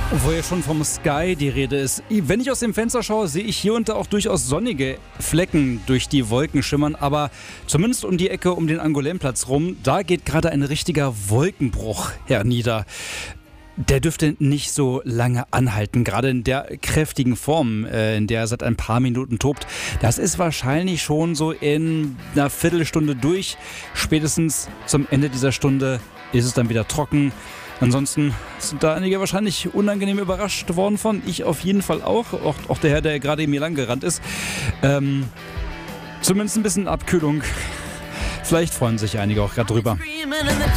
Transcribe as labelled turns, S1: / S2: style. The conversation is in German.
S1: Wo ja schon vom Sky die Rede ist. Wenn ich aus dem Fenster schaue, sehe ich hier und da auch durchaus sonnige Flecken durch die Wolken schimmern. Aber zumindest um die Ecke, um den Angoulême-Platz rum, da geht gerade ein richtiger Wolkenbruch hernieder. Der dürfte nicht so lange anhalten, gerade in der kräftigen Form, in der er seit ein paar Minuten tobt. Das ist wahrscheinlich schon so in einer Viertelstunde durch. Spätestens zum Ende dieser Stunde ist es dann wieder trocken. Ansonsten sind da einige wahrscheinlich unangenehm überrascht worden von. Ich auf jeden Fall auch. Auch der Herr, der gerade mir lang gerannt ist. Zumindest ein bisschen Abkühlung. Vielleicht freuen sich einige auch gerade drüber.